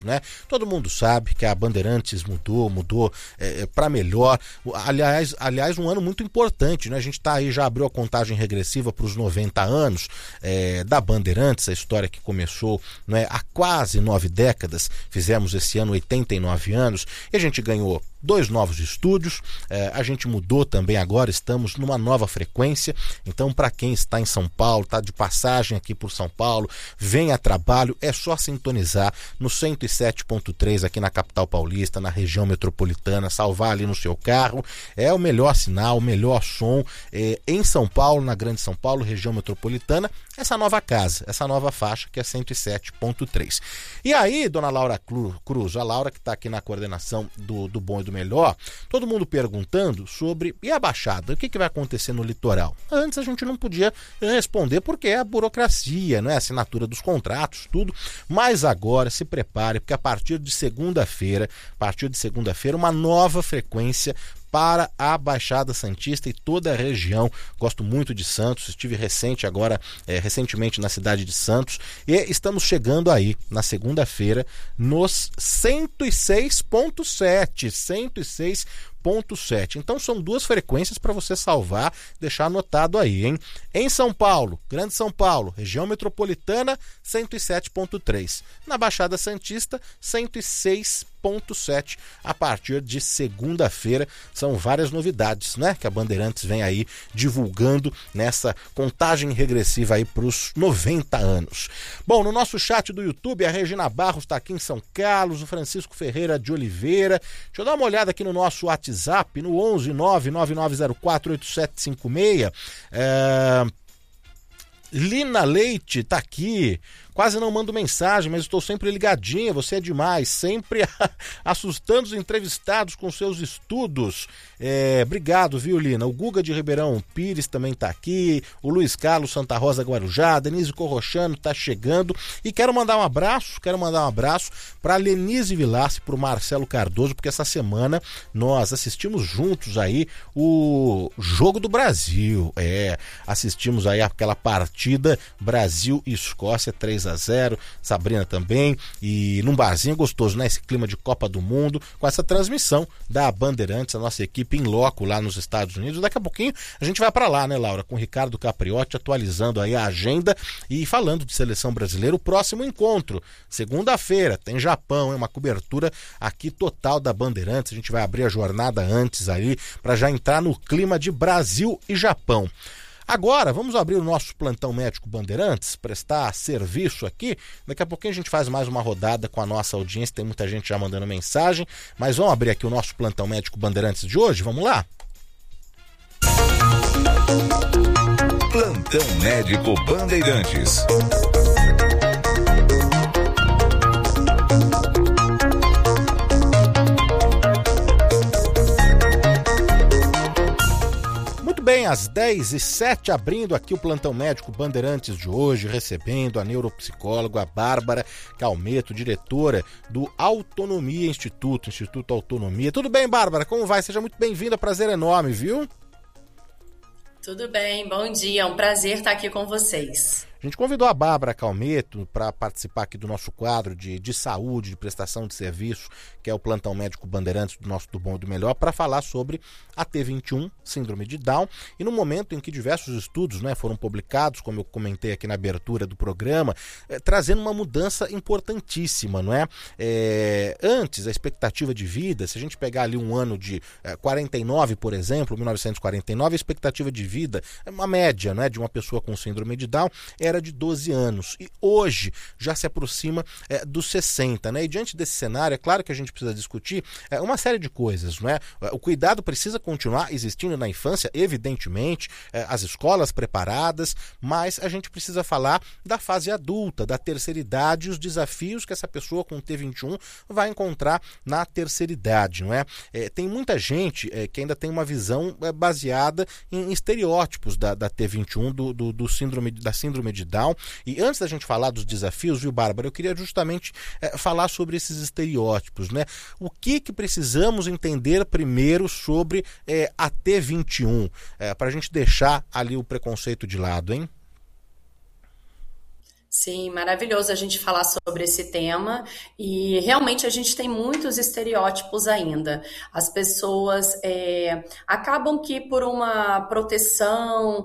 né? Todo mundo sabe que a Bandeirantes mudou para melhor. Aliás, um ano muito importante, né? A gente tá aí, já abriu a contagem regressiva para os 90 anos da Bandeirantes, a história que começou, né, há quase 9 décadas. Fizemos esse ano 89 anos e a gente ganhou 2 novos estúdios, a gente mudou também agora, estamos numa nova frequência. Então, para quem está em São Paulo, está de passagem aqui por São Paulo, vem a trabalho, é só sintonizar no 107.3 aqui na capital paulista, na região metropolitana, salvar ali no seu carro. É o melhor sinal, o melhor som em São Paulo, na Grande São Paulo, região metropolitana, essa nova casa, essa nova faixa que é 107.3. E aí, dona Laura Cruz, a Laura que está aqui na coordenação do Bom e do Melhor, todo mundo perguntando sobre, e a Baixada, o que vai acontecer no litoral? Antes a gente não podia responder porque é a burocracia, né? A assinatura dos contratos, tudo, mas agora se prepare, porque a partir de segunda-feira, uma nova frequência para a Baixada Santista e toda a região. Gosto muito de Santos, estive recentemente na cidade de Santos e estamos chegando aí na segunda-feira nos 106.7. Então são 2 frequências para você salvar, deixar anotado aí, hein? Em São Paulo, Grande São Paulo, região metropolitana, 107.3. Na Baixada Santista, 106.7 a partir de segunda-feira. São várias novidades, né? Que a Bandeirantes vem aí divulgando nessa contagem regressiva aí para os 90 anos. Bom, no nosso chat do YouTube, a Regina Barros está aqui em São Carlos, o Francisco Ferreira de Oliveira. Deixa eu dar uma olhada aqui no nosso WhatsApp, no 11999048756. Lina Leite tá aqui. Quase não mando mensagem, mas estou sempre ligadinha, você é demais, sempre assustando os entrevistados com seus estudos. Obrigado, viu, Lina? O Guga de Ribeirão Pires também tá aqui, o Luiz Carlos Santa Rosa Guarujá, Denise Corrochano tá chegando, e quero mandar um abraço para Lenise Vilassi, pro Marcelo Cardoso, porque essa semana nós assistimos juntos aí o Jogo do Brasil, assistimos aí aquela partida Brasil e Escócia 3-0, Sabrina também, e num barzinho gostoso, né? Esse clima de Copa do Mundo, com essa transmissão da Bandeirantes, a nossa equipe em loco lá nos Estados Unidos. Daqui a pouquinho a gente vai para lá, né, Laura? Com o Ricardo Capriotti atualizando aí a agenda e falando de seleção brasileira. O próximo encontro, segunda-feira, tem Japão, uma cobertura aqui total da Bandeirantes. A gente vai abrir a jornada antes aí para já entrar no clima de Brasil e Japão. Agora, vamos abrir o nosso plantão médico Bandeirantes, prestar serviço aqui. Daqui a pouquinho a gente faz mais uma rodada com a nossa audiência, tem muita gente já mandando mensagem, mas vamos abrir aqui o nosso plantão médico Bandeirantes de hoje, vamos lá? Plantão médico Bandeirantes. Bem, às 10h07, abrindo aqui o Plantão Médico Bandeirantes de hoje, recebendo a neuropsicóloga Bárbara Calmeto, diretora do Autonomia Instituto Autonomia. Tudo bem, Bárbara? Como vai? Seja muito bem-vinda, prazer enorme, viu? Tudo bem, bom dia, é um prazer estar aqui com vocês. A gente convidou a Bárbara Calmeto para participar aqui do nosso quadro de saúde, de prestação de serviço, que é o Plantão Médico Bandeirantes do nosso Do Bom e do Melhor, para falar sobre a T21, síndrome de Down, e no momento em que diversos estudos, né, foram publicados, como eu comentei aqui na abertura do programa, trazendo uma mudança importantíssima, não é? Antes, a expectativa de vida, se a gente pegar ali um ano de 49, por exemplo, 1949, a expectativa de vida, uma média, né, de uma pessoa com síndrome de Down, era de 12 anos, e hoje já se aproxima dos 60, né? E diante desse cenário, é claro que a gente precisa discutir uma série de coisas, não é? O cuidado precisa continuar existindo na infância, evidentemente, as escolas preparadas, mas a gente precisa falar da fase adulta, da terceira idade, e os desafios que essa pessoa com T21 vai encontrar na terceira idade, não é? Tem muita gente que ainda tem uma visão baseada em estereótipos da T21, da síndrome de Down. E antes da gente falar dos desafios, viu, Bárbara, eu queria justamente falar sobre esses estereótipos, né? O que precisamos entender primeiro sobre a T21, para a gente deixar ali o preconceito de lado, hein? Sim, maravilhoso a gente falar sobre esse tema e realmente a gente tem muitos estereótipos ainda. As pessoas acabam que por uma proteção,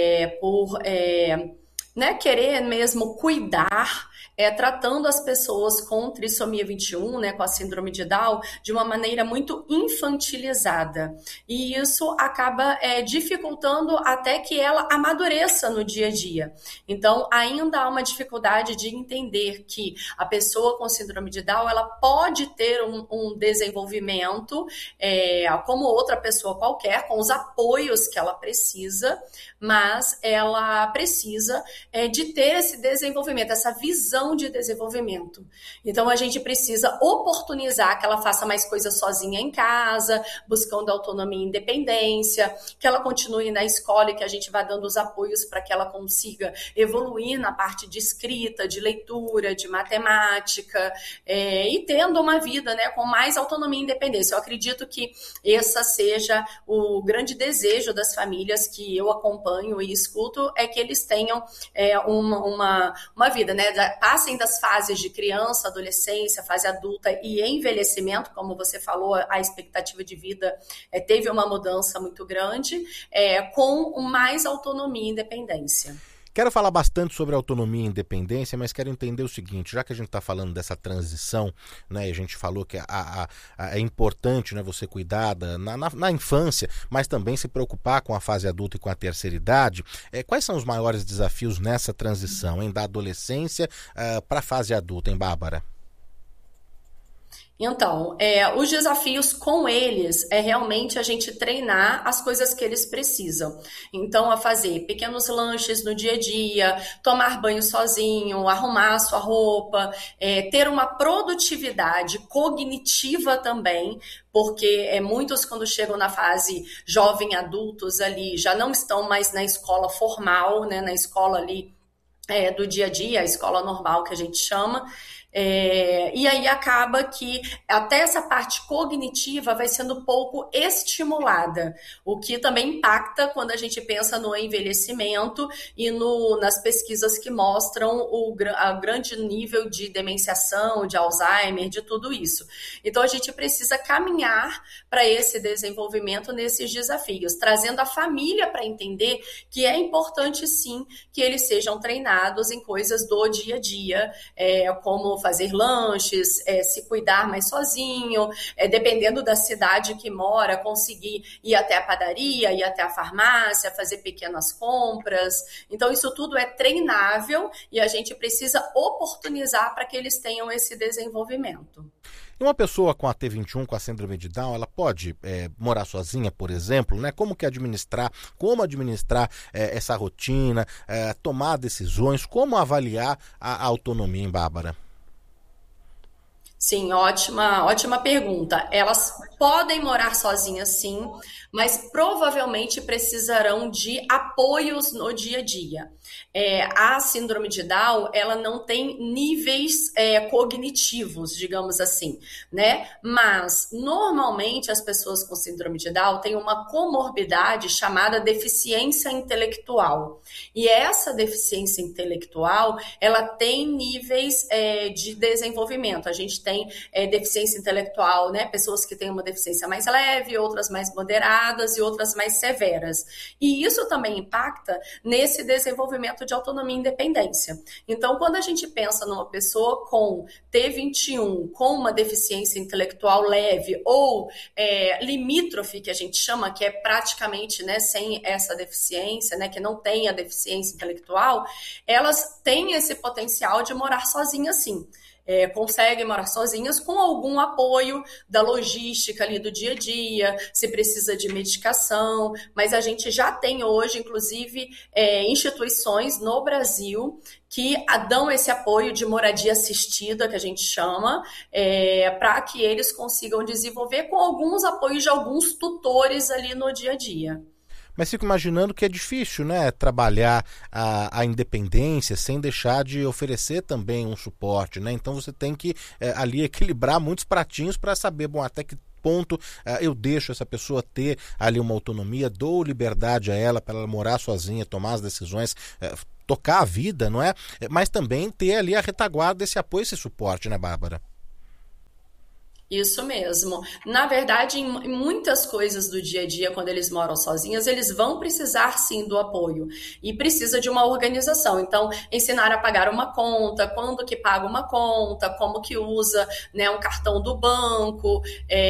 né, querer mesmo cuidar, tratando as pessoas com trissomia 21, né, com a síndrome de Down, de uma maneira muito infantilizada. E isso acaba dificultando até que ela amadureça no dia a dia. Então, ainda há uma dificuldade de entender que a pessoa com síndrome de Down, ela pode ter um desenvolvimento como outra pessoa qualquer, com os apoios que ela precisa, mas ela precisa de ter esse desenvolvimento, essa visão de desenvolvimento. Então, a gente precisa oportunizar que ela faça mais coisas sozinha em casa, buscando autonomia e independência, que ela continue na escola e que a gente vá dando os apoios para que ela consiga evoluir na parte de escrita, de leitura, de matemática, e tendo uma vida, né, com mais autonomia e independência. Eu acredito que esse seja o grande desejo das famílias que eu acompanho e escuto, que eles tenham uma vida, né? Passem das fases de criança, adolescência, fase adulta e envelhecimento, como você falou, a expectativa de vida teve uma mudança muito grande, com mais autonomia e independência. Quero falar bastante sobre autonomia e independência, mas quero entender o seguinte, já que a gente está falando dessa transição, né, e a gente falou que é importante, né, você cuidar na infância, mas também se preocupar com a fase adulta e com a terceira idade, quais são os maiores desafios nessa transição, da adolescência para a fase adulta, hein, Bárbara? Então, os desafios com eles realmente a gente treinar as coisas que eles precisam. Então, a fazer pequenos lanches no dia a dia, tomar banho sozinho, arrumar a sua roupa, ter uma produtividade cognitiva também, porque muitos quando chegam na fase jovem adultos ali já não estão mais na escola formal, né, na escola ali do dia a dia, a escola normal que a gente chama. E aí acaba que até essa parte cognitiva vai sendo pouco estimulada, o que também impacta quando a gente pensa no envelhecimento e nas pesquisas que mostram o grande nível de demenciação, de Alzheimer, de tudo isso. Então a gente precisa caminhar para esse desenvolvimento nesses desafios, trazendo a família para entender que é importante sim que eles sejam treinados em coisas do dia a dia, como fazer lanches, se cuidar mais sozinho, dependendo da cidade que mora, conseguir ir até a padaria, ir até a farmácia, fazer pequenas compras. Então, isso tudo é treinável e a gente precisa oportunizar para que eles tenham esse desenvolvimento. E uma pessoa com a T21, com a síndrome de Down, ela pode morar sozinha, por exemplo, né? Como administrar essa rotina, tomar decisões, como avaliar a autonomia, hein, Bárbara? Sim, ótima pergunta. Elas podem morar sozinhas, sim, mas provavelmente precisarão de apoios no dia a dia. A síndrome de Down, ela não tem níveis cognitivos, digamos assim, né? Mas, normalmente, as pessoas com síndrome de Down têm uma comorbidade chamada deficiência intelectual. E essa deficiência intelectual, ela tem níveis de desenvolvimento. A gente tem deficiência intelectual, né? Pessoas que têm uma deficiência mais leve, outras mais moderadas e outras mais severas. E isso também impacta nesse desenvolvimento de autonomia e independência. Então, quando a gente pensa numa pessoa com T21, com uma deficiência intelectual leve ou limítrofe, que a gente chama, que é praticamente, né, sem essa deficiência, né, que não tem a deficiência intelectual, elas têm esse potencial de morar sozinhas, sim. Conseguem morar sozinhas com algum apoio da logística ali do dia a dia, se precisa de medicação, mas a gente já tem hoje, inclusive, instituições no Brasil que dão esse apoio de moradia assistida, que a gente chama, para que eles consigam desenvolver com alguns apoios de alguns tutores ali no dia a dia. Mas fico imaginando que é difícil, né, trabalhar a independência sem deixar de oferecer também um suporte, né? Então você tem que ali equilibrar muitos pratinhos para saber, bom, até que ponto eu deixo essa pessoa ter ali uma autonomia, dou liberdade a ela para ela morar sozinha, tomar as decisões. tocar a vida, não é? Mas também ter ali a retaguarda desse apoio, esse suporte, né, Bárbara? Isso mesmo. Na verdade, em muitas coisas do dia a dia, quando eles moram sozinhos, eles vão precisar sim do apoio e precisa de uma organização. Então, ensinar a pagar uma conta, quando que paga uma conta, como que usa, né, um cartão do banco,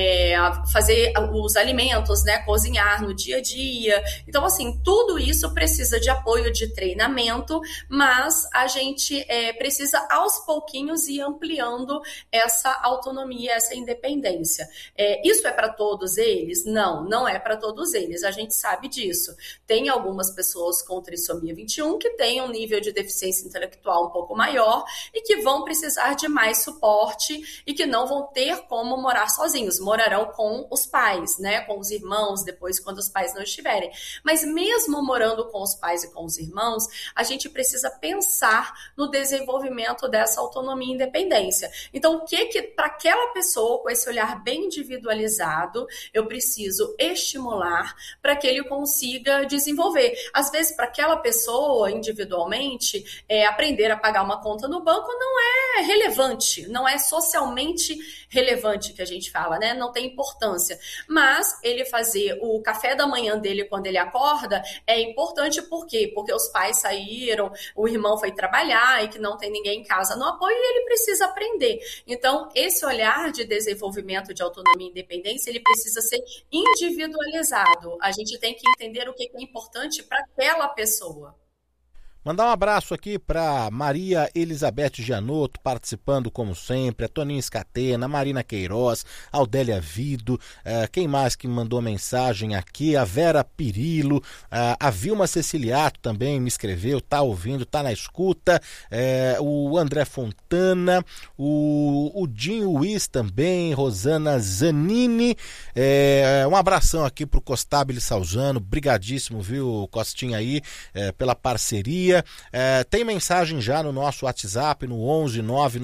fazer os alimentos, né, cozinhar no dia a dia. Então, assim, tudo isso precisa de apoio, de treinamento, mas a gente precisa aos pouquinhos ir ampliando essa autonomia, essa independência. Isso é para todos eles? Não, não é para todos eles. A gente sabe disso. Tem algumas pessoas com trissomia 21 que têm um nível de deficiência intelectual um pouco maior e que vão precisar de mais suporte e que não vão ter como morar sozinhos. Morarão com os pais, né? Com os irmãos, depois quando os pais não estiverem. Mas mesmo morando com os pais e com os irmãos, a gente precisa pensar no desenvolvimento dessa autonomia e independência. Então, o que para aquela pessoa com esse olhar bem individualizado, eu preciso estimular para que ele consiga desenvolver. Às vezes, para aquela pessoa, individualmente, aprender a pagar uma conta no banco não é relevante, não é socialmente relevante que a gente fala, né? Não tem importância. Mas ele fazer o café da manhã dele quando ele acorda é importante, por quê? Porque os pais saíram, o irmão foi trabalhar e que não tem ninguém em casa no apoio e ele precisa aprender. Então, esse olhar de desenvolvimento de autonomia e independência, ele precisa ser individualizado. A gente tem que entender o que é importante para aquela pessoa. Mandar um abraço aqui para Maria Elizabeth Gianotto, participando como sempre, a Toninha Scatena, a Marina Queiroz, a Aldélia Vido, quem mais que mandou mensagem aqui? A Vera Pirillo, a Vilma Ceciliato também me escreveu, tá ouvindo, tá na escuta, o André Fontana, o Dinho Luiz também, Rosana Zanini, um abração aqui pro Costabile Salzano, brigadíssimo, viu, Costinha aí, pela parceria. Tem mensagem já no nosso WhatsApp no 11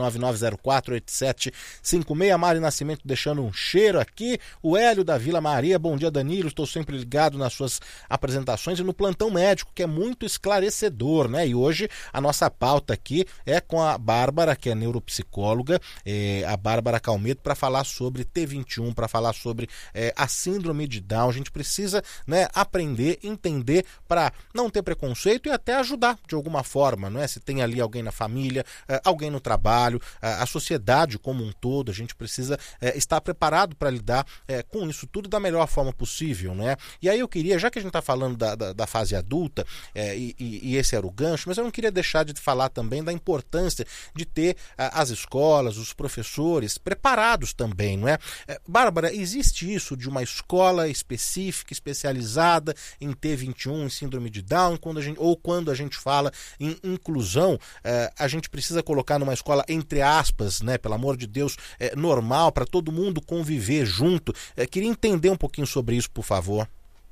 99904 8756. Mari Nascimento deixando um cheiro aqui. O Hélio da Vila Maria, bom dia Danilo, estou sempre ligado nas suas apresentações e no plantão médico, que é muito esclarecedor, né? E hoje a nossa pauta aqui é com a Bárbara, que é neuropsicóloga, a Bárbara Calmedo, para falar sobre T21, para falar sobre a síndrome de Down. A gente precisa, né, aprender, entender para não ter preconceito e até ajudar de alguma forma, não é? Se tem ali alguém na família, alguém no trabalho, a sociedade como um todo, a gente precisa estar preparado para lidar com isso tudo da melhor forma possível, não é? E aí eu queria, já que a gente está falando da fase adulta, e esse era o gancho, mas eu não queria deixar de falar também da importância de ter as escolas, os professores preparados também, não é? Bárbara, existe isso de uma escola específica, especializada em T21, em síndrome de Down, quando a gente fala em inclusão, a gente precisa colocar numa escola, entre aspas, né, pelo amor de Deus, normal, para todo mundo conviver junto. Queria entender um pouquinho sobre isso, por favor.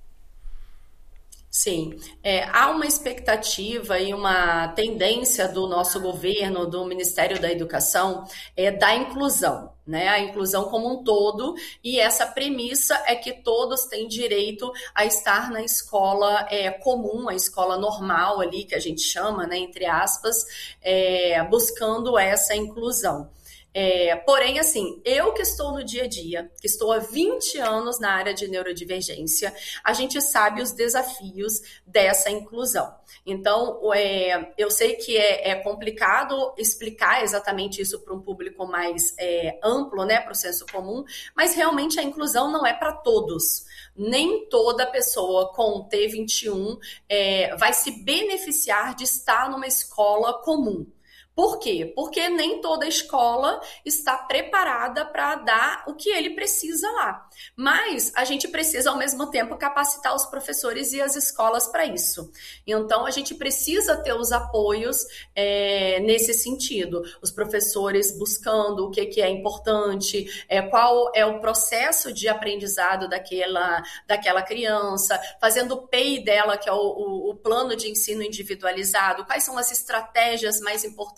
Sim, há uma expectativa e uma tendência do nosso governo, do Ministério da Educação, da inclusão, né? A inclusão como um todo, e essa premissa é que todos têm direito a estar na escola comum, a escola normal ali, que a gente chama, né, entre aspas, buscando essa inclusão. Porém, assim, eu que estou no dia a dia, que estou há 20 anos na área de neurodivergência, a gente sabe os desafios dessa inclusão. Então, eu sei que é complicado explicar exatamente isso para um público mais amplo, né, para o senso comum, mas realmente a inclusão não é para todos. Nem toda pessoa com T21 vai se beneficiar de estar numa escola comum. Por quê? Porque nem toda escola está preparada para dar o que ele precisa lá. Mas a gente precisa, ao mesmo tempo, capacitar os professores e as escolas para isso. Então, a gente precisa ter os apoios nesse sentido. Os professores buscando o que é importante, qual é o processo de aprendizado daquela criança, fazendo o PEI dela, que é o plano de ensino individualizado, quais são as estratégias mais importantes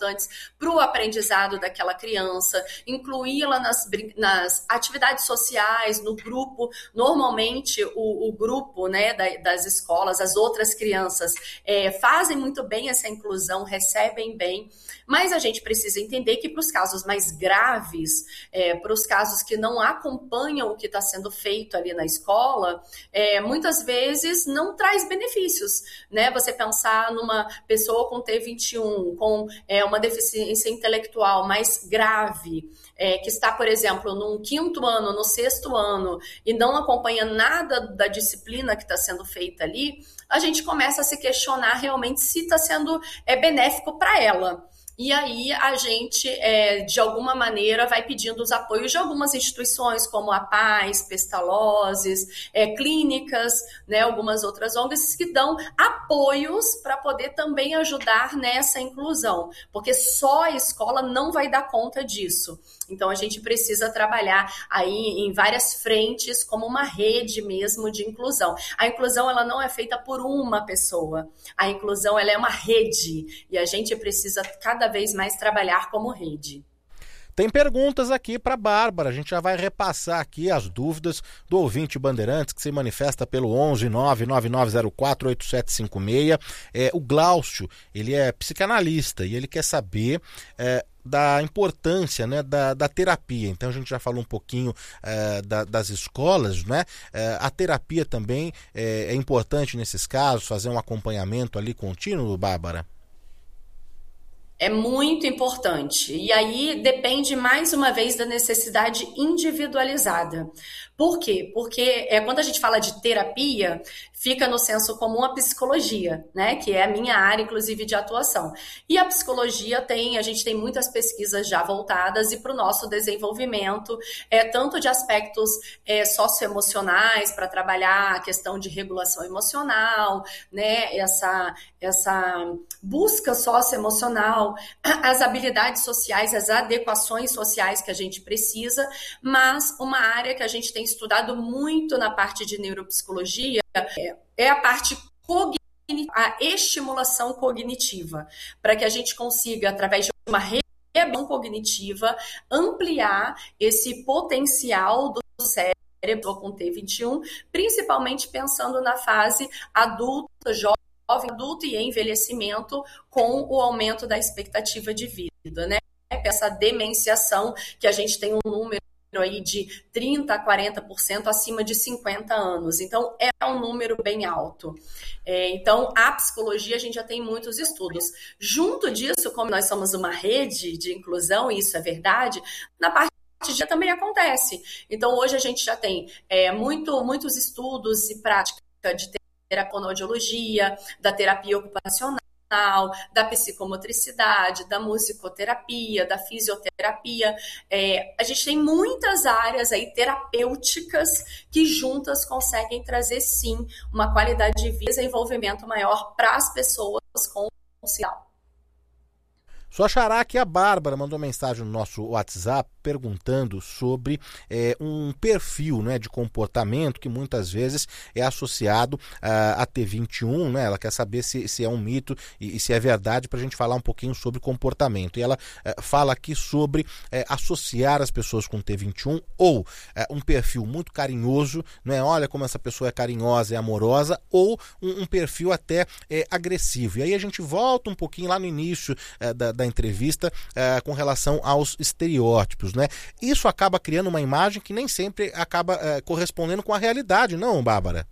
importantes para o aprendizado daquela criança, incluí-la nas atividades sociais, no grupo. Normalmente o grupo, né, das escolas, as outras crianças fazem muito bem essa inclusão, recebem bem, mas a gente precisa entender que para os casos mais graves, para os casos que não acompanham o que está sendo feito ali na escola, muitas vezes não traz benefícios, né? Você pensar numa pessoa com T21, com uma deficiência intelectual mais grave, que está, por exemplo, no 5º ano, no 6º ano, e não acompanha nada da disciplina que está sendo feita ali, a gente começa a se questionar realmente se está sendo benéfico para ela. E aí a gente, de alguma maneira, vai pedindo os apoios de algumas instituições, como a Paz, Pestalozes, clínicas, né, algumas outras ONGs que dão apoios para poder também ajudar nessa inclusão, porque só a escola não vai dar conta disso. Então a gente precisa trabalhar aí em várias frentes, como uma rede mesmo de inclusão. A inclusão, ela não é feita por uma pessoa, a inclusão, ela é uma rede, e a gente precisa cada vez mais trabalhar como rede. Tem perguntas aqui para a Bárbara, a gente já vai repassar aqui as dúvidas do ouvinte Bandeirantes, que se manifesta pelo 11 99904 8756. O Glaucio, ele é psicanalista e ele quer saber da importância, né, da terapia. Então a gente já falou um pouquinho das escolas, né? A terapia também é importante nesses casos, fazer um acompanhamento ali contínuo, Bárbara? É muito importante. E aí depende, mais uma vez, da necessidade individualizada. Por quê? Porque quando a gente fala de terapia, fica no senso comum a psicologia, né? Que é a minha área, inclusive, de atuação. E a psicologia a gente tem muitas pesquisas já voltadas e para o nosso desenvolvimento, tanto de aspectos socioemocionais, para trabalhar a questão de regulação emocional, né? Essa busca socioemocional, as habilidades sociais, as adequações sociais que a gente precisa, mas uma área que a gente tem estudado muito na parte de neuropsicologia é a parte cognitiva, a estimulação cognitiva, para que a gente consiga, através de uma reeducação cognitiva, ampliar esse potencial do cérebro com T21, principalmente pensando na fase adulta, jovem, adulto e envelhecimento, com o aumento da expectativa de vida, né? Essa demenciação, que a gente tem um número aí de 30% a 40% acima de 50 anos. Então, é um número bem alto. Então, a psicologia, a gente já tem muitos estudos. Junto disso, como nós somos uma rede de inclusão, e isso é verdade, na parte de também acontece. Então, hoje a gente já tem muitos estudos e prática de terapia, da terapia ocupacional, da psicomotricidade, da musicoterapia, da fisioterapia. A gente tem muitas áreas aí terapêuticas que juntas conseguem trazer, sim, uma qualidade de vida e desenvolvimento maior para as pessoas com social. Só xará que a Bárbara mandou mensagem no nosso WhatsApp perguntando sobre um perfil, né, de comportamento que muitas vezes é associado a T21, né? Ela quer saber se é um mito e se é verdade, para a gente falar um pouquinho sobre comportamento. E ela fala aqui sobre associar as pessoas com T21 ou um perfil muito carinhoso, né? Olha como essa pessoa é carinhosa e amorosa, ou um perfil até agressivo. E aí a gente volta um pouquinho lá no início da entrevista com relação aos estereótipos, né? Isso acaba criando uma imagem que nem sempre acaba correspondendo com a realidade, não, Bárbara?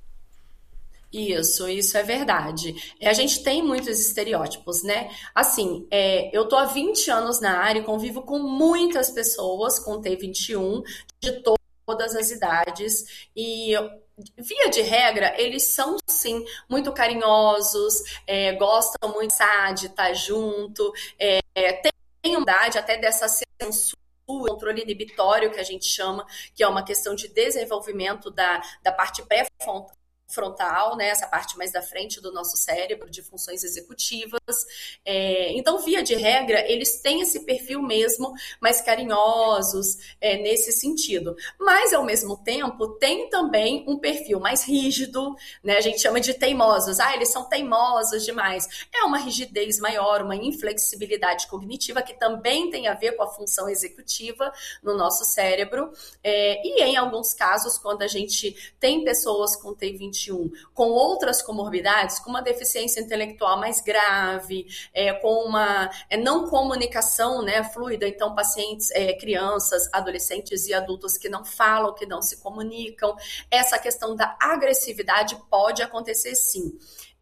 Isso é verdade. A gente tem muitos estereótipos, né? Assim, eu tô há 20 anos na área e convivo com muitas pessoas com T21 de todas as idades, e via de regra, eles são, sim, muito carinhosos, gostam muito de estar junto, tem umidade até dessa censura, controle inibitório, que a gente chama, que é uma questão de desenvolvimento da parte pré-frontal frontal, né, essa parte mais da frente do nosso cérebro, de funções executivas. Então, via de regra, eles têm esse perfil mesmo, mais carinhosos, nesse sentido. Mas, ao mesmo tempo, tem também um perfil mais rígido, né, a gente chama de teimosos. Eles são teimosos demais. É uma rigidez maior, uma inflexibilidade cognitiva que também tem a ver com a função executiva no nosso cérebro. E em alguns casos, quando a gente tem pessoas com T21 com outras comorbidades, com uma deficiência intelectual mais grave, com uma não comunicação, né, fluida, então pacientes, crianças, adolescentes e adultos que não falam, que não se comunicam, essa questão da agressividade pode acontecer sim.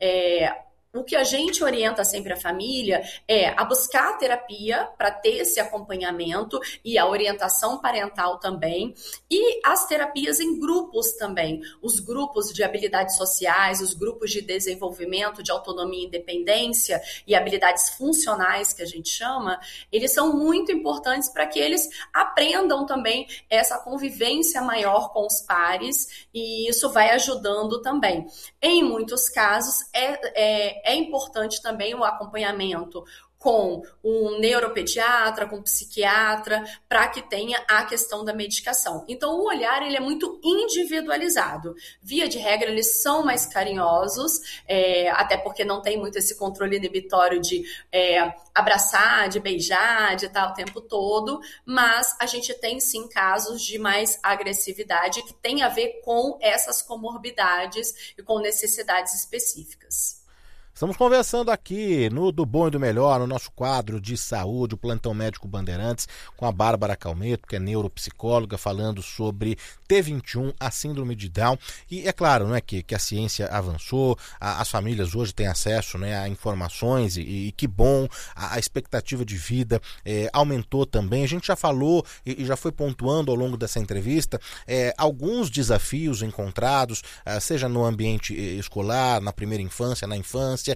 O que a gente orienta sempre a família é a buscar a terapia para ter esse acompanhamento e a orientação parental também, e as terapias em grupos também, os grupos de habilidades sociais, os grupos de desenvolvimento de autonomia e independência e habilidades funcionais, que a gente chama, eles são muito importantes para que eles aprendam também essa convivência maior com os pares, e isso vai ajudando também. Em muitos casos, é importante também o acompanhamento com um neuropediatra, com um psiquiatra, para que tenha a questão da medicação. Então, o olhar ele é muito individualizado. Via de regra, eles são mais carinhosos, até porque não tem muito esse controle inibitório de abraçar, de beijar, de estar o tempo todo, mas a gente tem sim casos de mais agressividade que tem a ver com essas comorbidades e com necessidades específicas. Estamos conversando aqui no Do Bom e do Melhor, no nosso quadro de saúde, o Plantão Médico Bandeirantes, com a Bárbara Calmeto, que é neuropsicóloga, falando sobre T21, a síndrome de Down. E é claro, né, que a ciência avançou, as famílias hoje têm acesso, né, a informações e que bom, a expectativa de vida aumentou também. A gente já falou e já foi pontuando ao longo dessa entrevista alguns desafios encontrados, seja no ambiente escolar, na primeira infância, na infância,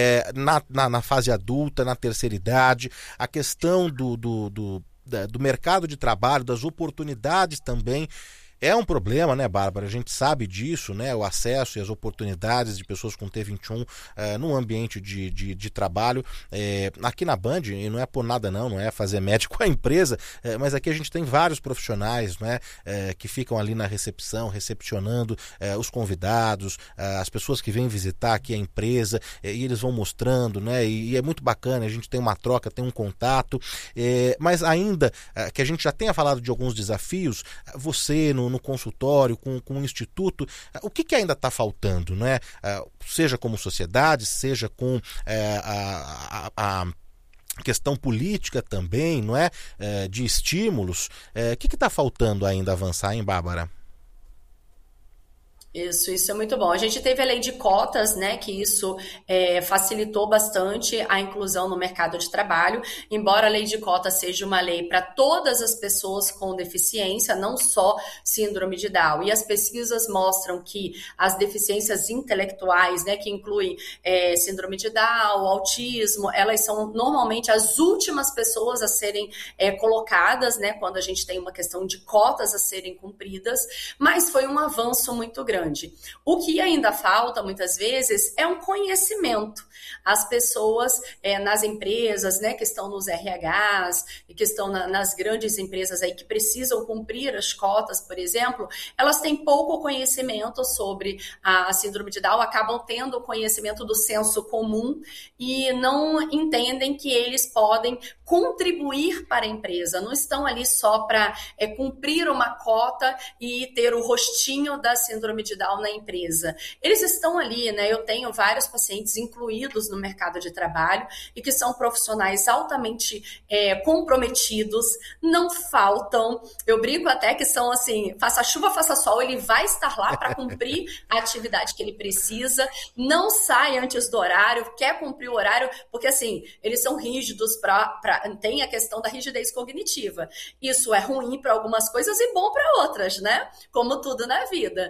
na fase adulta, na terceira idade, a questão do mercado de trabalho, das oportunidades também. É um problema, né, Bárbara? A gente sabe disso, né? O acesso e as oportunidades de pessoas com T21 no ambiente de trabalho. Aqui na Band, e não é por nada não é fazer médico a empresa, mas aqui a gente tem vários profissionais, né, que ficam ali na recepção, recepcionando os convidados, as pessoas que vêm visitar aqui a empresa, e eles vão mostrando, né? E é muito bacana, a gente tem uma troca, tem um contato, mas ainda que a gente já tenha falado de alguns desafios, você no consultório, com o instituto, o que ainda está faltando, né? Seja como sociedade, seja com a questão política também, não é? De estímulos. O que está faltando ainda avançar, hein, Bárbara? Isso é muito bom. A gente teve a lei de cotas, né, que isso facilitou bastante a inclusão no mercado de trabalho, embora a lei de cotas seja uma lei para todas as pessoas com deficiência, não só síndrome de Down. E as pesquisas mostram que as deficiências intelectuais, né, que incluem síndrome de Down, autismo, elas são normalmente as últimas pessoas a serem colocadas, né, quando a gente tem uma questão de cotas a serem cumpridas, mas foi um avanço muito grande. O que ainda falta, muitas vezes, é um conhecimento. As pessoas nas empresas, né, que estão nos RHs, e que estão nas grandes empresas aí que precisam cumprir as cotas, por exemplo, elas têm pouco conhecimento sobre a síndrome de Down, acabam tendo conhecimento do senso comum e não entendem que eles podem contribuir para a empresa, não estão ali só para cumprir uma cota e ter o rostinho da síndrome de Down na empresa. Eles estão ali, né? Eu tenho vários pacientes incluídos no mercado de trabalho e que são profissionais altamente comprometidos, não faltam. Eu brinco até que são assim, faça chuva, faça sol, ele vai estar lá para cumprir a atividade que ele precisa, não sai antes do horário, quer cumprir o horário, porque assim, eles são rígidos tem a questão da rigidez cognitiva. Isso é ruim para algumas coisas e bom para outras, né? Como tudo na vida. Então,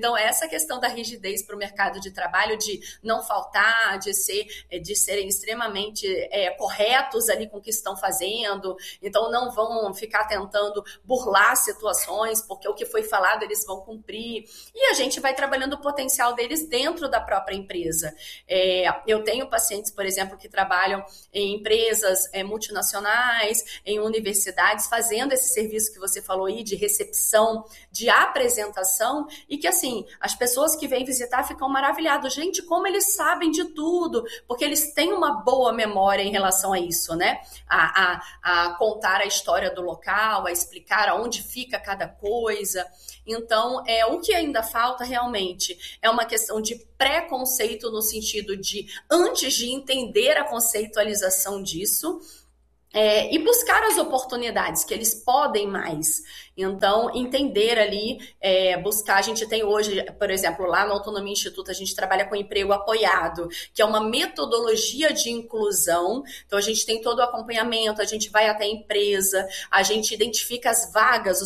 Então, essa questão da rigidez para o mercado de trabalho, de não faltar, de serem extremamente corretos ali com o que estão fazendo, então não vão ficar tentando burlar situações, porque o que foi falado eles vão cumprir, e a gente vai trabalhando o potencial deles dentro da própria empresa. Eu tenho pacientes, por exemplo, que trabalham em empresas multinacionais, em universidades, fazendo esse serviço que você falou aí, de recepção, de apresentação, e que, assim, as pessoas que vêm visitar ficam maravilhadas. Gente, como eles sabem de tudo, porque eles têm uma boa memória em relação a isso, né? A contar a história do local, a explicar aonde fica cada coisa. Então, o que ainda falta realmente é uma questão de preconceito, no sentido de, antes de entender a conceitualização disso, e buscar as oportunidades que eles podem mais. Então, entender ali, buscar, a gente tem hoje, por exemplo, lá no Autonomia Instituto, a gente trabalha com emprego apoiado, que é uma metodologia de inclusão. Então, a gente tem todo o acompanhamento, a gente vai até a empresa, a gente identifica as vagas,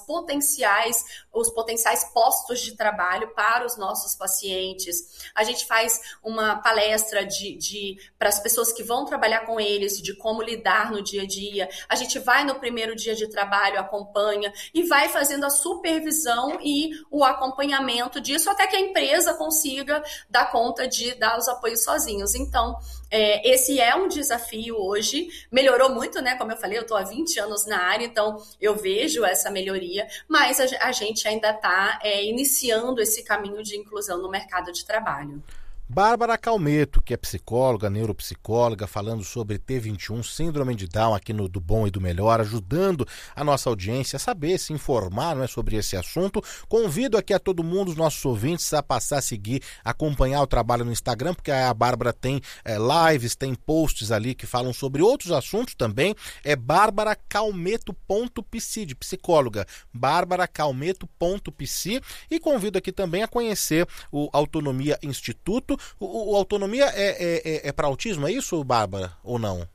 os potenciais postos de trabalho para os nossos pacientes. A gente faz uma palestra para as pessoas que vão trabalhar com eles, de como lidar no dia a dia. A gente vai no primeiro dia de trabalho, acompanha, e vai fazendo a supervisão e o acompanhamento disso até que a empresa consiga dar conta de dar os apoios sozinhos. Então, esse é um desafio hoje. Melhorou muito, né? Como eu falei, eu estou há 20 anos na área, então eu vejo essa melhoria, mas a gente ainda está iniciando esse caminho de inclusão no mercado de trabalho. Bárbara Calmeto, que é psicóloga, neuropsicóloga, falando sobre T21, síndrome de Down, aqui no Do Bom e do Melhor, ajudando a nossa audiência a saber, se informar, não é, sobre esse assunto. Convido aqui a todo mundo, os nossos ouvintes, a passar a seguir, acompanhar o trabalho no Instagram, porque a Bárbara tem lives, tem posts ali que falam sobre outros assuntos também. É barbaracalmeto.pc, de psicóloga, barbaracalmeto.pc, e convido aqui também a conhecer o Autonomia Instituto. O Autonomia é para autismo, é isso, Bárbara, ou não?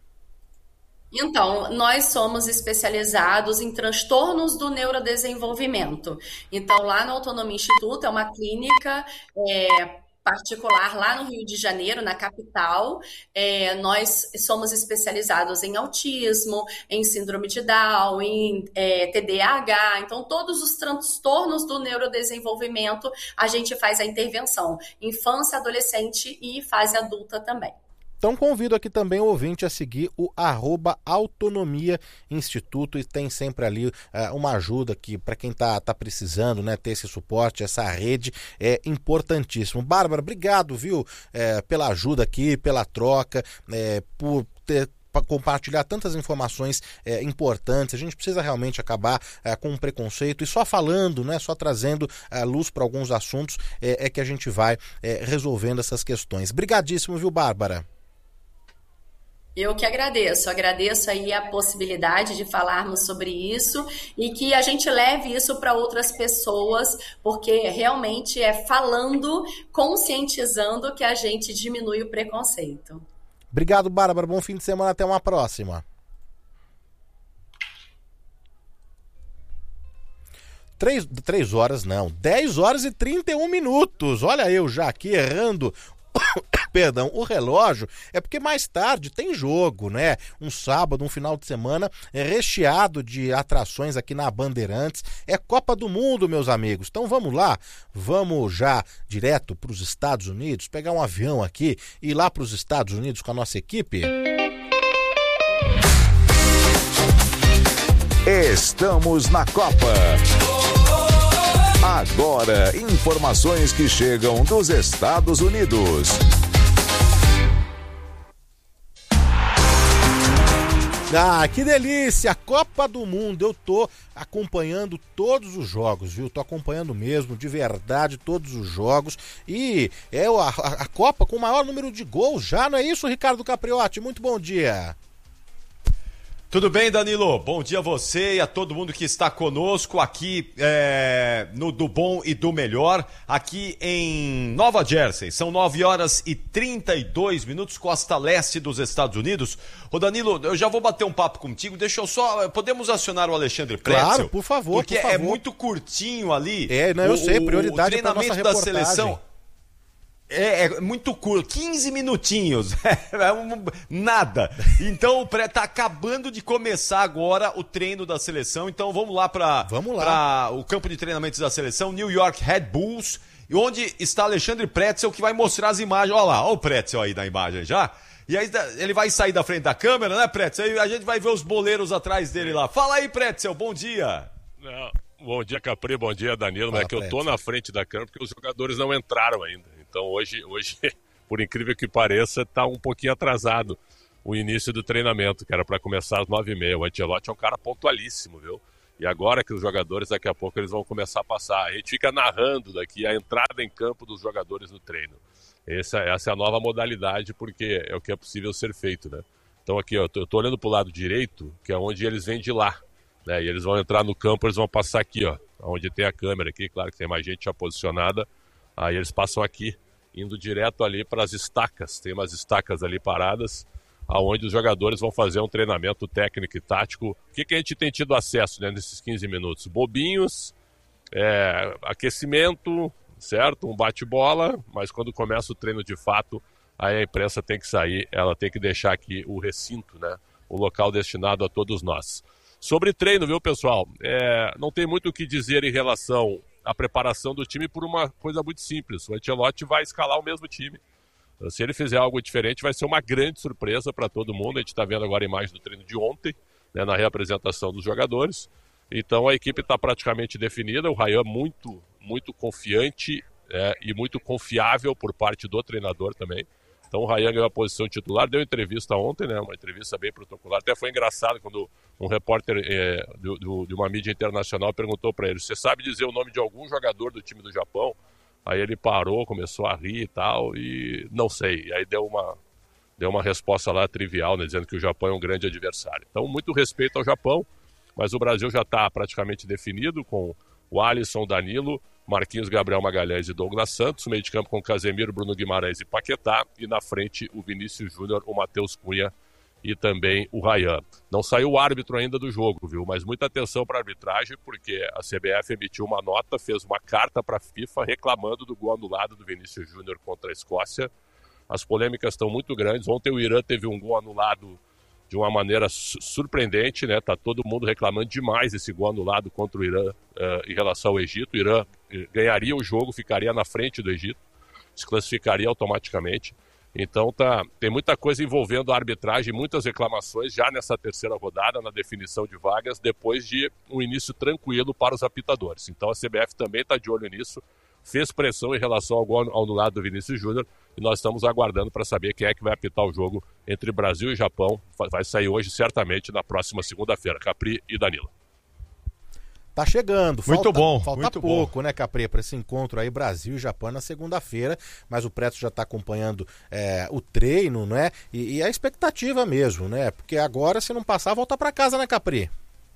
Então, nós somos especializados em transtornos do neurodesenvolvimento. Então, lá no Autonomia Instituto, é uma clínica particular lá no Rio de Janeiro, na capital. Nós somos especializados em autismo, em síndrome de Down, em TDAH. Então, todos os transtornos do neurodesenvolvimento, a gente faz a intervenção. Infância, adolescente e fase adulta também. Então convido aqui também o ouvinte a seguir o @Autonomia Instituto, e tem sempre ali uma ajuda que, para quem tá precisando, né, ter esse suporte, essa rede é importantíssimo. Bárbara, obrigado, viu, pela ajuda aqui, pela troca, por ter compartilhar tantas informações importantes. A gente precisa realmente acabar com um preconceito, e só falando, né, só trazendo luz para alguns assuntos que a gente vai resolvendo essas questões. Brigadíssimo, viu, Bárbara? Eu que agradeço aí a possibilidade de falarmos sobre isso e que a gente leve isso para outras pessoas, porque realmente é falando, conscientizando, que a gente diminui o preconceito. Obrigado, Bárbara. Bom fim de semana. Até uma próxima. 10 horas e 31 minutos. Olha eu já aqui errando perdão, o relógio, é porque mais tarde tem jogo, né? Um sábado, um final de semana recheado de atrações aqui na Bandeirantes. É Copa do Mundo, meus amigos. Então vamos lá, vamos já direto para os Estados Unidos, pegar um avião aqui e ir lá para os Estados Unidos com a nossa equipe. Estamos na Copa. Agora, informações que chegam dos Estados Unidos. Ah, que delícia! Copa do Mundo. Eu tô acompanhando todos os jogos, viu? Tô acompanhando mesmo, de verdade, todos os jogos. E é a Copa com o maior número de gols já, não é isso, Ricardo Capriotti? Muito bom dia. Tudo bem, Danilo? Bom dia a você e a todo mundo que está conosco aqui no Do Bom e do Melhor, aqui em Nova Jersey. São 9h32, costa leste dos Estados Unidos. Ô Danilo, eu já vou bater um papo contigo, deixa eu só... Podemos acionar o Alexandre Pretzel? Claro, por favor, porque é muito curtinho ali. Eu sei, prioridade para nossa reportagem. Da seleção... É muito curto, 15 minutinhos, nada. Então o Pré tá acabando de começar agora o treino da seleção, então vamos lá para o campo de treinamentos da seleção, New York Red Bulls, onde está Alexandre Pretzel, que vai mostrar as imagens. Olha lá, olha o Pretzel aí na imagem já. E aí ele vai sair da frente da câmera, né, Pretzel? Aí a gente vai ver os boleiros atrás dele lá. Fala aí, Pretzel, bom dia. Bom dia, Capri, bom dia, Danilo. Mas é que eu tô na frente da câmera porque os jogadores não entraram ainda. Então hoje, por incrível que pareça, está um pouquinho atrasado o início do treinamento, que era para começar às 9h30. O Ancelotti é um cara pontualíssimo, viu? E agora que os jogadores, daqui a pouco, eles vão começar a passar. A gente fica narrando daqui a entrada em campo dos jogadores no treino. Essa é a nova modalidade, porque é o que é possível ser feito, né? Então aqui, ó, eu tô olhando para o lado direito, que é onde eles vêm de lá, né? E eles vão entrar no campo, eles vão passar aqui, ó, onde tem a câmera aqui, claro que tem mais gente já posicionada. Aí eles passam aqui, indo direto ali para as estacas. Tem umas estacas ali paradas, aonde os jogadores vão fazer um treinamento técnico e tático. O que a gente tem tido acesso, né, nesses 15 minutos? Bobinhos, aquecimento, certo? Um bate-bola, mas quando começa o treino de fato, aí a imprensa tem que sair, ela tem que deixar aqui o recinto, né? O local destinado a todos nós. Sobre treino, viu, pessoal? Não tem muito o que dizer em relação à preparação do time por uma coisa muito simples. O Ancelotti vai escalar o mesmo time. Se ele fizer algo diferente, vai ser uma grande surpresa para todo mundo. A gente está vendo agora a imagem do treino de ontem, né, na reapresentação dos jogadores. Então a equipe está praticamente definida. O Ryan muito, muito confiante e muito confiável por parte do treinador também. Então o Ryan ganhou a posição titular, deu entrevista ontem, né, uma entrevista bem protocolar. Até foi engraçado quando um repórter de uma mídia internacional perguntou para ele: você sabe dizer o nome de algum jogador do time do Japão? Aí ele parou, começou a rir e tal, e não sei. E aí deu uma resposta lá trivial, né, dizendo que o Japão é um grande adversário. Então, muito respeito ao Japão, mas o Brasil já está praticamente definido com o Alisson, Danilo, Marquinhos, Gabriel Magalhães e Douglas Santos, meio de campo com Casemiro, Bruno Guimarães e Paquetá, e na frente o Vinícius Júnior, o Matheus Cunha e também o Ryan. Não saiu o árbitro ainda do jogo, viu? Mas muita atenção para a arbitragem, porque a CBF emitiu uma nota, fez uma carta para a FIFA reclamando do gol anulado do Vinícius Júnior contra a Escócia. As polêmicas estão muito grandes. Ontem o Irã teve um gol anulado de uma maneira surpreendente, né? Tá todo mundo reclamando demais desse gol anulado contra o Irã em relação ao Egito. O Irã ganharia o jogo, ficaria na frente do Egito, se classificaria automaticamente. Então tem muita coisa envolvendo a arbitragem, muitas reclamações já nessa terceira rodada, na definição de vagas, depois de um início tranquilo para os apitadores. Então a CBF também está de olho nisso, fez pressão em relação ao gol anulado do Vinícius Júnior, e nós estamos aguardando para saber quem é que vai apitar o jogo entre Brasil e Japão. Vai sair hoje, certamente, na próxima segunda-feira. Capri e Danilo. Tá chegando, muito bom, falta muito pouco, bom, né, Capri, para esse encontro aí Brasil e Japão na segunda-feira, mas o Preto já está acompanhando o treino, né, e a expectativa mesmo, né, porque agora se não passar, volta para casa, né, Capri?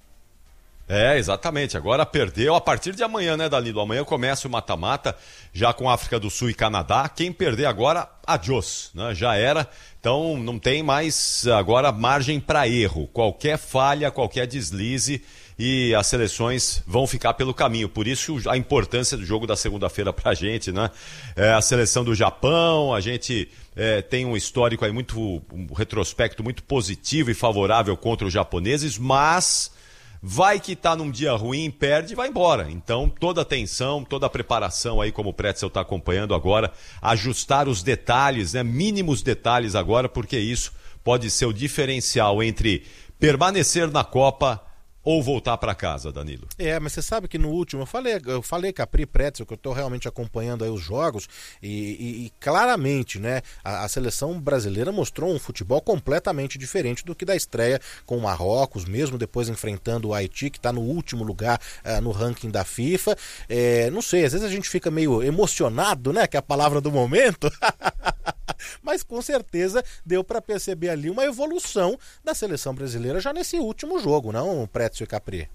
Exatamente, agora perdeu a partir de amanhã, né, Danilo? Amanhã começa o mata-mata, já com África do Sul e Canadá. Quem perder agora, adiós, né? Já era, então não tem mais agora margem para erro. Qualquer falha, qualquer deslize, e as seleções vão ficar pelo caminho. Por isso a importância do jogo da segunda-feira pra gente, né? A seleção do Japão, a gente tem um histórico aí um retrospecto muito positivo e favorável contra os japoneses, mas vai que tá num dia ruim, perde e vai embora. Então toda a atenção, toda a preparação aí, como o Pretzel tá acompanhando agora, ajustar os detalhes, né? Mínimos detalhes agora, porque isso pode ser o diferencial entre permanecer na Copa ou voltar para casa, Danilo. Mas você sabe que no último, eu falei Capri, Pretzel, que eu estou realmente acompanhando aí os jogos, e claramente, né, a seleção brasileira mostrou um futebol completamente diferente do que da estreia com o Marrocos, mesmo depois enfrentando o Haiti, que está no último lugar no ranking da FIFA. Não sei, às vezes a gente fica meio emocionado, né, que é a palavra do momento, mas com certeza deu para perceber ali uma evolução da seleção brasileira já nesse último jogo, não, Prétio e Capri?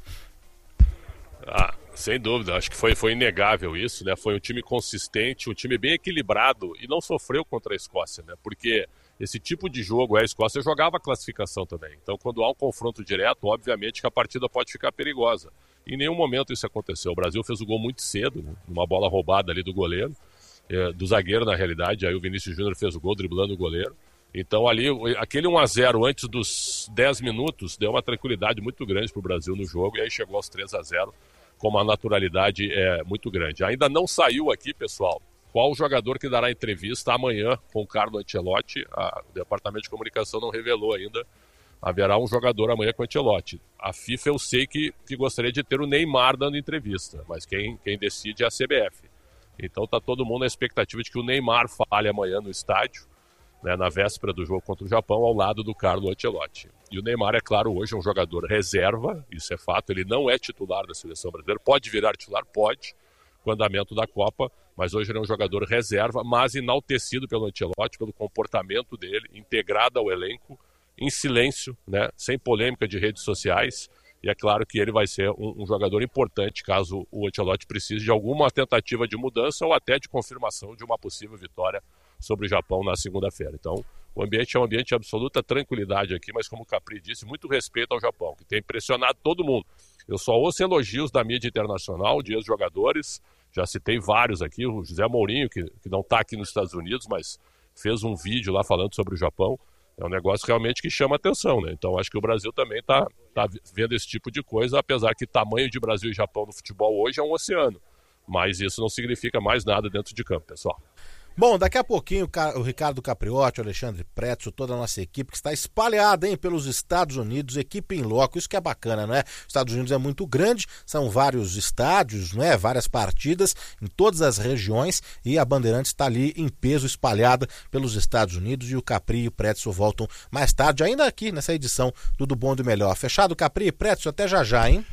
Sem dúvida, acho que foi inegável isso, né? Foi um time consistente, um time bem equilibrado e não sofreu contra a Escócia, né? Porque esse tipo de jogo, a Escócia jogava a classificação também. Então, quando há um confronto direto, obviamente que a partida pode ficar perigosa. Em nenhum momento isso aconteceu. O Brasil fez o gol muito cedo, né? Uma bola roubada ali do goleiro, do zagueiro na realidade. Aí o Vinícius Júnior fez o gol driblando o goleiro. Então ali, aquele 1-0 antes dos 10 minutos deu uma tranquilidade muito grande para o Brasil no jogo. E aí chegou aos 3-0 com uma naturalidade muito grande. Ainda não saiu aqui, pessoal, qual o jogador que dará entrevista amanhã com o Carlo Ancelotti. O Departamento de Comunicação não revelou ainda. Haverá um jogador amanhã com o Ancelotti. A FIFA eu sei que gostaria de ter o Neymar dando entrevista, mas quem decide é a CBF. Então está todo mundo na expectativa de que o Neymar fale amanhã no estádio, né, na véspera do jogo contra o Japão, ao lado do Carlo Ancelotti. E o Neymar, é claro, hoje é um jogador reserva, isso é fato, ele não é titular da seleção brasileira, pode virar titular, pode, com o andamento da Copa, mas hoje ele é um jogador reserva, mas enaltecido pelo Ancelotti, pelo comportamento dele, integrado ao elenco, em silêncio, né, sem polêmica de redes sociais, e é claro que ele vai ser um jogador importante caso o Ancelotti precise de alguma tentativa de mudança ou até de confirmação de uma possível vitória sobre o Japão na segunda-feira. Então, o ambiente é um ambiente de absoluta tranquilidade aqui, mas como o Capri disse, muito respeito ao Japão, que tem impressionado todo mundo. Eu só ouço elogios da mídia internacional, de ex-jogadores, já citei vários aqui, o José Mourinho, que não está aqui nos Estados Unidos, mas fez um vídeo lá falando sobre o Japão. É um negócio realmente que chama atenção, né? Então acho que o Brasil também está vendo esse tipo de coisa, apesar que o tamanho de Brasil e Japão no futebol hoje é um oceano. Mas isso não significa mais nada dentro de campo, pessoal. Bom, daqui a pouquinho o Ricardo Capriotti, o Alexandre Prétio, toda a nossa equipe que está espalhada pelos Estados Unidos, equipe em loco, isso que é bacana, não é? Os Estados Unidos é muito grande, são vários estádios, não é? Várias partidas em todas as regiões e a Bandeirantes está ali em peso espalhada pelos Estados Unidos e o Capri e o Prétio voltam mais tarde, ainda aqui nessa edição do Bom e do Melhor. Fechado, Capri e Prétio, até já, hein?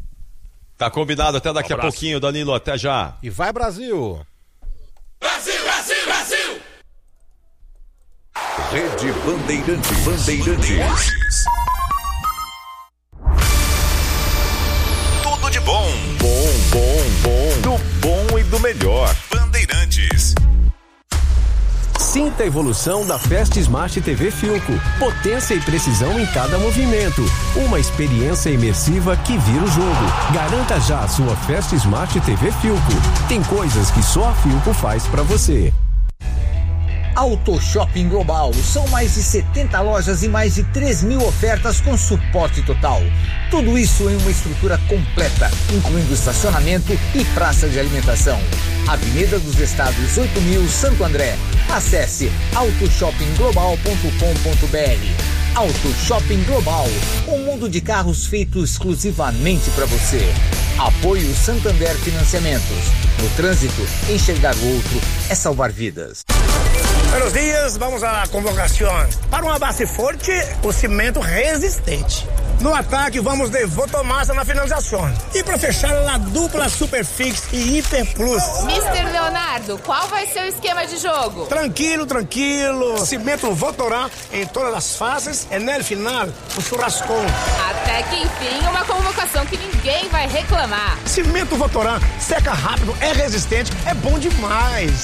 Tá combinado, até daqui a pouquinho, Danilo, até já. E vai, Brasil! Brasil, Brasil, Brasil! Rede Bandeirantes. Tudo de bom. Do bom e do melhor. Bandeirantes. Sinta a evolução da Fast Smart TV Philco. Potência e precisão em cada movimento. Uma experiência imersiva que vira o jogo. Garanta já a sua Fast Smart TV Philco. Tem coisas que só a Philco faz pra você. Auto Shopping Global. São mais de 70 lojas e mais de 3.000 ofertas com suporte total. Tudo isso em uma estrutura completa, incluindo estacionamento e praça de alimentação. Avenida dos Estados 8.000, Santo André. Acesse autoshoppingglobal.com.br. Auto Shopping Global, um mundo de carros feito exclusivamente para você. Apoio Santander Financiamentos. No trânsito, enxergar o outro é salvar vidas. Buenos dias, vamos à convocação. Para uma base forte, o cimento resistente. No ataque, vamos de Votomassa na finalização. E para fechar, a dupla Superfix e Hiper Plus. Mr. Leonardo, qual vai ser o esquema de jogo? Tranquilo. Cimento Votorá em todas as fases e no final, o churrascão. Até que enfim, uma convocação que ninguém vai reclamar. Cimento Votorá seca rápido, é resistente, é bom demais.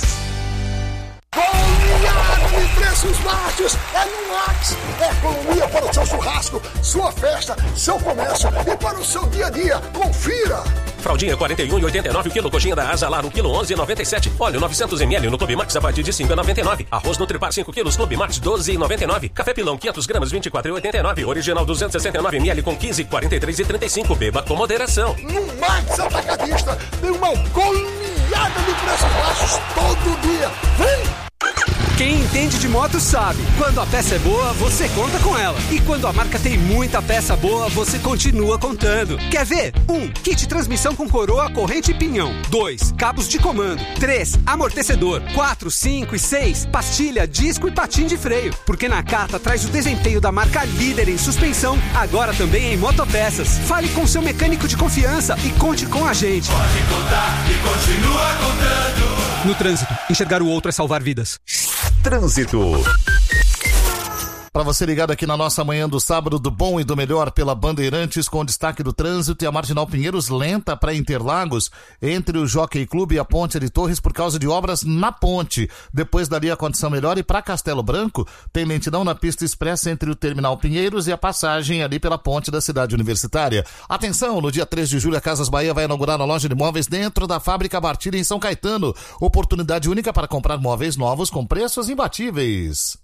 Goleada de preços baixos é no Max. É economia para o seu churrasco, sua festa, seu comércio e para o seu dia a dia. Confira! Fraldinha 41,89 o quilo, coxinha da Asa Lar 1 quilo 11,97. Óleo 900 ml no Clube Max a partir de 5,99. Arroz Nutripar 5 quilos, Clube Max 12,99. Café Pilão 500 gramas 24,89. Original 269 ml com 15, 43,35. Beba com moderação. No Max Atacadista tem uma goleada de preços baixos todo dia. Vem! Quem entende de moto sabe, quando a peça é boa, você conta com ela. E quando a marca tem muita peça boa, você continua contando. Quer ver? 1. Kit transmissão com coroa, corrente e pinhão. 2. Cabos de comando. 3. Amortecedor. 4, 5 e 6. Pastilha, disco e patim de freio. Porque Nakata traz o desempenho da marca líder em suspensão, agora também em motopeças. Fale com seu mecânico de confiança e conte com a gente. Pode contar e continua contando. No trânsito, enxergar o outro é salvar vidas. Trânsito. Para você ligado aqui na nossa manhã do sábado do bom e do melhor pela Bandeirantes, com destaque do trânsito, e a Marginal Pinheiros lenta para Interlagos, entre o Jockey Clube e a Ponte de Torres, por causa de obras na ponte. Depois dali a condição melhora, e para Castelo Branco tem lentidão na pista expressa entre o Terminal Pinheiros e a passagem ali pela ponte da Cidade Universitária. Atenção, no dia 3 de julho a Casas Bahia vai inaugurar a loja de móveis dentro da fábrica Bartilha em São Caetano. Oportunidade única para comprar móveis novos com preços imbatíveis.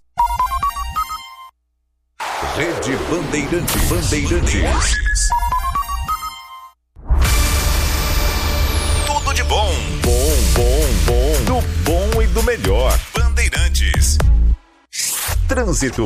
Rede Bandeirantes. Tudo de bom. Do bom e do melhor. Bandeirantes. Trânsito.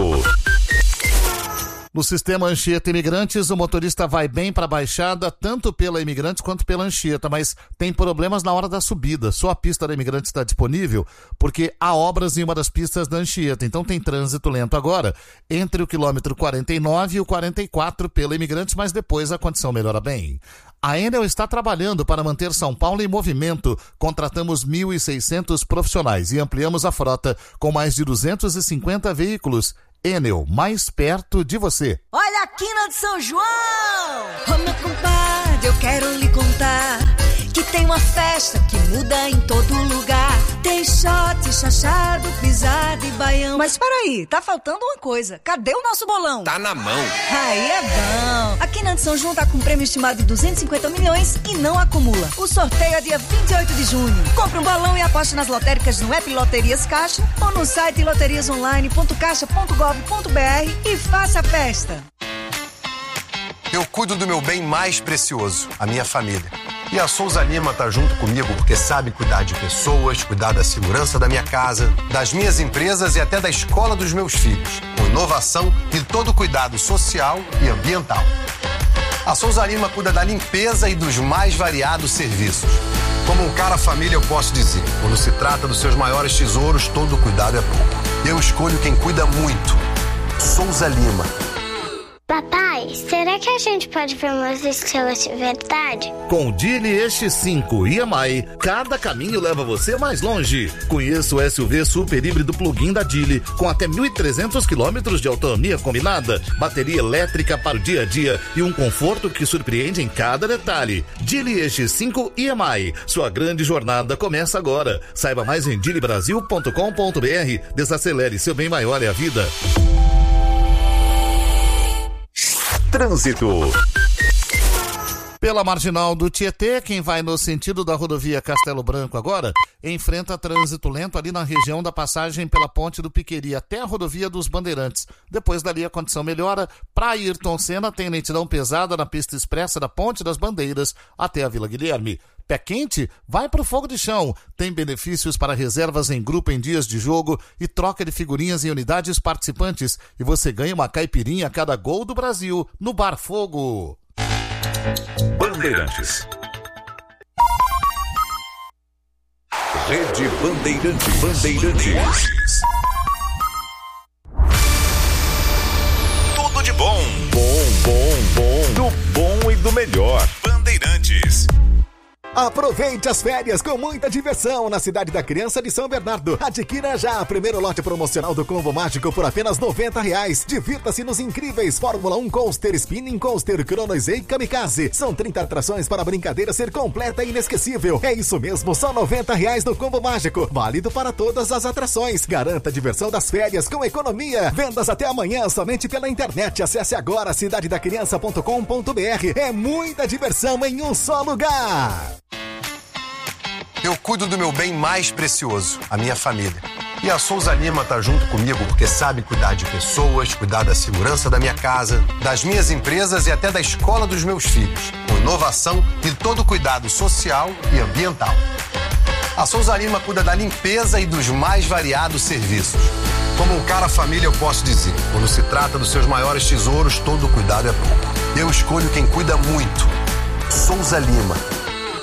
No sistema Anchieta Imigrantes, o motorista vai bem para a Baixada, tanto pela Imigrantes quanto pela Anchieta, mas tem problemas na hora da subida. Só a pista da Imigrantes está disponível porque há obras em uma das pistas da Anchieta. Então tem trânsito lento agora, entre o quilômetro 49 e o 44 pela Imigrantes, mas depois a condição melhora bem. A Enel está trabalhando para manter São Paulo em movimento. Contratamos 1.600 profissionais e ampliamos a frota com mais de 250 veículos. Enel, mais perto de você. Olha a quina de São João! Ô meu compadre, eu quero lhe contar que tem uma festa que muda em todo lugar. Tem shot, chachado, pisado e baião. Mas peraí, tá faltando uma coisa. Cadê o nosso bolão? Tá na mão. Aí é bom. A Quina de São João tá com um prêmio estimado de 250 milhões e não acumula. O sorteio é dia 28 de junho. Compre um bolão e aposte nas lotéricas no app Loterias Caixa ou no site loteriasonline.caixa.gov.br e faça a festa. Eu cuido do meu bem mais precioso, a minha família. E a Souza Lima tá junto comigo porque sabe cuidar de pessoas, cuidar da segurança da minha casa, das minhas empresas e até da escola dos meus filhos, com inovação e todo cuidado social e ambiental. A Souza Lima cuida da limpeza e dos mais variados serviços. Como um cara família, eu posso dizer, quando se trata dos seus maiores tesouros, todo cuidado é pouco. Eu escolho quem cuida muito. Souza Lima. Papai, será que a gente pode ver umas estrelas de verdade? Com o Dili X5 e EMI, cada caminho leva você mais longe. Conheça o SUV super híbrido plug-in da Dili, com até 1.300 km de autonomia combinada, bateria elétrica para o dia a dia e um conforto que surpreende em cada detalhe. Dili X5 e EMI, sua grande jornada começa agora. Saiba mais em dilibrasil.com.br. Desacelere, seu bem maior é a vida. Trânsito. Pela marginal do Tietê, quem vai no sentido da rodovia Castelo Branco agora, enfrenta trânsito lento ali na região da passagem pela Ponte do Piqueri até a rodovia dos Bandeirantes. Depois dali a condição melhora. Para Ayrton Senna tem lentidão pesada na pista expressa da Ponte das Bandeiras até a Vila Guilherme. Pé quente? Vai pro fogo de chão. Tem benefícios para reservas em grupo em dias de jogo e troca de figurinhas em unidades participantes. E você ganha uma caipirinha a cada gol do Brasil no Bar Fogo. Bandeirantes. Rede Bandeirantes. Tudo de bom. Do bom e do melhor. Bandeirantes. Aproveite as férias com muita diversão na Cidade da Criança de São Bernardo. Adquira já o primeiro lote promocional do Combo Mágico por apenas R$90. Divirta-se nos incríveis Fórmula 1 Coaster, Spinning Coaster, Chronos e Kamikaze. São 30 atrações para a brincadeira ser completa e inesquecível. É isso mesmo, só R$90 no Combo Mágico. Válido para todas as atrações. Garanta a diversão das férias com economia. Vendas até amanhã somente pela internet. Acesse agora cidadedacriança.com.br. É muita diversão em um só lugar. Eu cuido do meu bem mais precioso, a minha família. E a Souza Lima tá junto comigo porque sabe cuidar de pessoas, cuidar da segurança da minha casa, das minhas empresas e até da escola dos meus filhos, com inovação e todo cuidado social e ambiental. A Souza Lima cuida da limpeza e dos mais variados serviços. Como um cara família, eu posso dizer, quando se trata dos seus maiores tesouros, todo cuidado é pouco. Eu escolho quem cuida muito. Souza Lima.